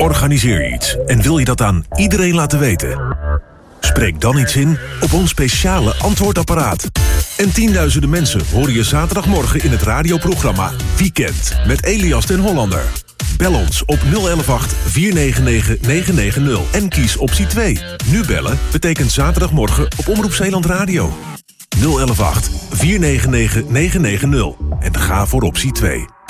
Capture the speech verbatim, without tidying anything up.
Organiseer je iets en wil je dat aan iedereen laten weten? Spreek dan iets in op ons speciale antwoordapparaat. En tienduizenden mensen horen je zaterdagmorgen in het radioprogramma Weekend met Elias ten Hollander. Bel ons op nul een een acht vier negen negen negen negen nul en kies optie twee. Nu bellen betekent zaterdagmorgen op Omroep Zeeland Radio. nul een een acht vier negen negen negen negen nul en ga voor optie twee.